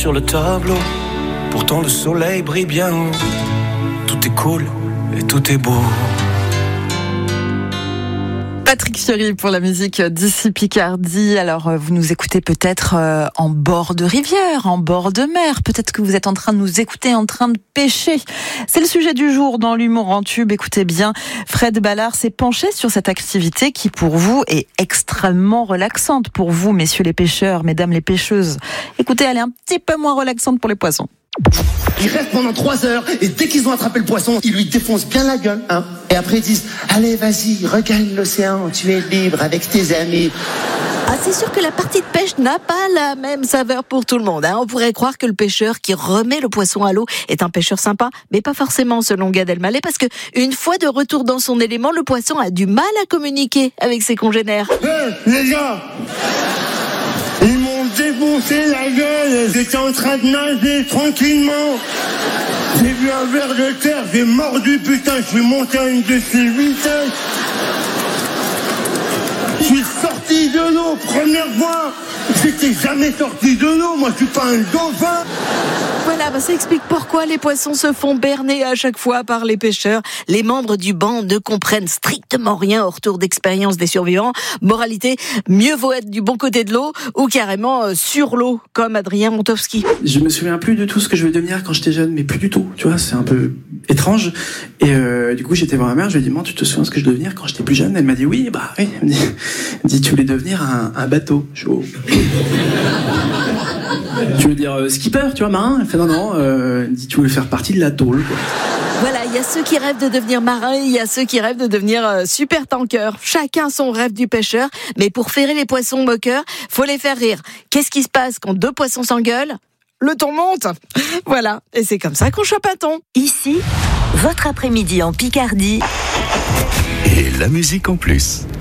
sur le tableau. Pourtant le soleil brille bien haut. Tout est cool et tout est beau. Patrick Fiori pour la musique d'ici Picardie. Alors, vous nous écoutez peut-être en bord de rivière, en bord de mer. Peut-être que vous êtes en train de nous écouter en train de pêcher. C'est le sujet du jour dans l'humour en tube. Écoutez bien, Fred Ballard s'est penché sur cette activité qui, pour vous, est extrêmement relaxante. Pour vous, messieurs les pêcheurs, mesdames les pêcheuses. Écoutez, elle est un petit peu moins relaxante pour les poissons. Ils restent pendant 3 heures et dès qu'ils ont attrapé le poisson, ils lui défoncent bien la gueule, hein. Et après ils disent « Allez, vas-y, regagne l'océan, tu es libre avec tes amis. » Ah, c'est sûr que la partie de pêche n'a pas la même saveur pour tout le monde, hein. On pourrait croire que le pêcheur qui remet le poisson à l'eau est un pêcheur sympa, mais pas forcément selon Gad Elmaleh, parce que une fois de retour dans son élément, le poisson a du mal à communiquer avec ses congénères. Les gars, ils m'ont défoncé la gueule, j'étais en train de nager tranquillement. J'ai vu un ver de terre, j'ai mordu, putain, je suis monté à une de ces vitesses. Je suis sorti de l'eau, première fois. J'étais jamais sorti de l'eau, moi je suis pas un dauphin. Voilà, ça explique pourquoi les poissons se font berner à chaque fois par les pêcheurs. Les membres du banc ne comprennent strictement rien au retour d'expérience des survivants. Moralité, mieux vaut être du bon côté de l'eau ou carrément sur l'eau, comme Adrien Montowski. Je me souviens plus du tout ce que je veux devenir quand j'étais jeune, mais plus du tout, tu vois, c'est un peu étrange. Et du coup, j'étais voir ma mère, je lui ai dit, maman, tu te souviens ce que je veux devenir quand j'étais plus jeune? Elle m'a dit, oui, bah oui. Elle me dit, tu voulais devenir un bateau. Je suis tu veux dire skipper, tu vois, marin? Elle fait non, elle me dit, tu voulais faire partie de la tôle, quoi. Voilà, il y a ceux qui rêvent de devenir marin, il y a ceux qui rêvent de devenir super tanker. Chacun son rêve du pêcheur, mais pour ferrer les poissons moqueurs, faut les faire rire. Qu'est-ce qui se passe quand 2 poissons s'engueulent? Le ton monte. Voilà, et c'est comme ça qu'on chope un thon. Ici, votre après-midi en Picardie. Et la musique en plus.